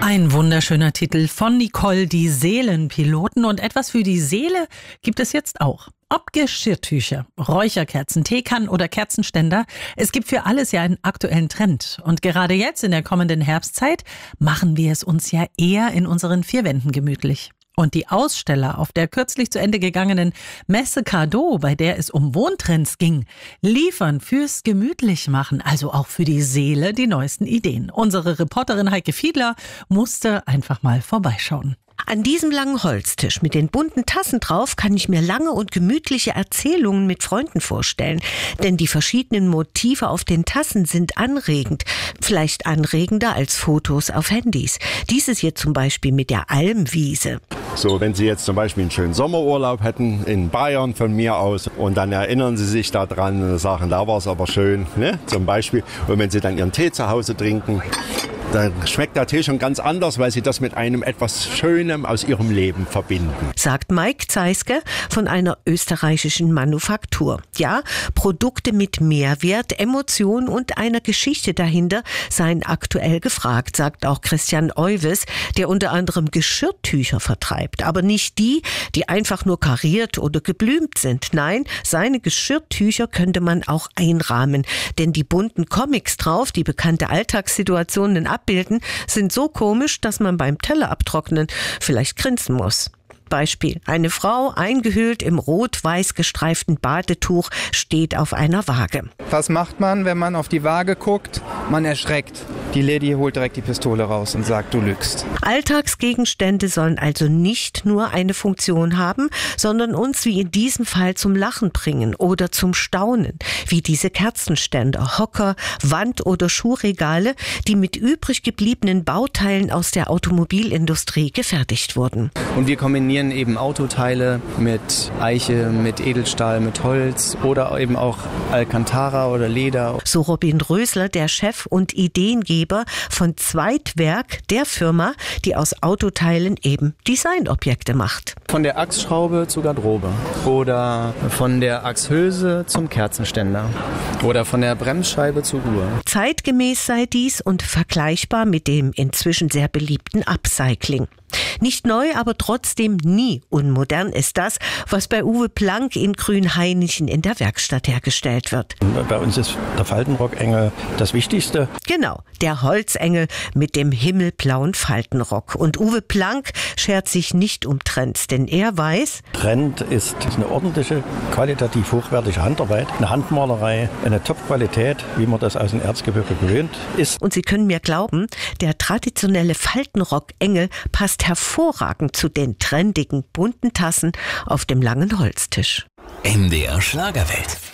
Ein wunderschöner Titel von Nicole, die Seelenpiloten. Und etwas für die Seele gibt es jetzt auch. Ob Geschirrtücher, Räucherkerzen, Teekannen oder Kerzenständer, es gibt für alles ja einen aktuellen Trend. Und gerade jetzt in der kommenden Herbstzeit machen wir es uns ja eher in unseren vier Wänden gemütlich. Und die Aussteller auf der kürzlich zu Ende gegangenen Messe Cadeau, bei der es um Wohntrends ging, liefern fürs Gemütlichmachen, also auch für die Seele, die neuesten Ideen. Unsere Reporterin Heike Fiedler musste einfach mal vorbeischauen. An diesem langen Holztisch mit den bunten Tassen drauf kann ich mir lange und gemütliche Erzählungen mit Freunden vorstellen. Denn die verschiedenen Motive auf den Tassen sind anregend. Vielleicht anregender als Fotos auf Handys. Dieses hier zum Beispiel mit der Almwiese. So, wenn Sie jetzt zum Beispiel einen schönen Sommerurlaub hätten, in Bayern von mir aus, und dann erinnern Sie sich daran und sagen, da war es aber schön, ne? Zum Beispiel. Und wenn Sie dann Ihren Tee zu Hause trinken, dann schmeckt der Tee schon ganz anders, weil Sie das mit einem etwas Schönem aus Ihrem Leben verbinden. Sagt Mike Zeiske von einer österreichischen Manufaktur. Ja, Produkte mit Mehrwert, Emotion und einer Geschichte dahinter seien aktuell gefragt, sagt auch Christian Euwes, der unter anderem Geschirrtücher vertreibt. Aber nicht die, die einfach nur kariert oder geblümt sind. Nein, seine Geschirrtücher könnte man auch einrahmen. Denn die bunten Comics drauf, die bekannte Alltagssituationen abbilden, sind so komisch, dass man beim Teller abtrocknen vielleicht grinsen muss. Beispiel: Eine Frau, eingehüllt im rot-weiß gestreiften Badetuch, steht auf einer Waage. Was macht man, wenn man auf die Waage guckt? Man erschreckt. Die Lady holt direkt die Pistole raus und sagt, du lügst. Alltagsgegenstände sollen also nicht nur eine Funktion haben, sondern uns wie in diesem Fall zum Lachen bringen oder zum Staunen, wie diese Kerzenständer, Hocker, Wand- oder Schuhregale, die mit übrig gebliebenen Bauteilen aus der Automobilindustrie gefertigt wurden. Und wir kombinieren eben Autoteile mit Eiche, mit Edelstahl, mit Holz oder eben auch Alcantara oder Leder. So Robin Rösler, der Chef und Ideengeber von Zweitwerk, der Firma, die aus Autoteilen eben Designobjekte macht. Von der Achsschraube zur Garderobe oder von der Achshülse zum Kerzenständer oder von der Bremsscheibe zur Uhr. Zeitgemäß sei dies und vergleichbar mit dem inzwischen sehr beliebten Upcycling. Nicht neu, aber trotzdem nie unmodern ist das, was bei Uwe Plank in Grünhainichen in der Werkstatt hergestellt wird. Bei uns ist der Faltenrockengel das Wichtigste. Genau, der Holzengel mit dem himmelblauen Faltenrock. Und Uwe Plank schert sich nicht um Trends, denn er weiß, Trend ist eine ordentliche, qualitativ hochwertige Handarbeit, eine Handmalerei, eine Top-Qualität, wie man das aus dem Erzgebirge gewöhnt ist. Und Sie können mir glauben, der traditionelle Faltenrockengel passt hervorragend zu den trendigen bunten Tassen auf dem langen Holztisch. MDR Schlagerwelt.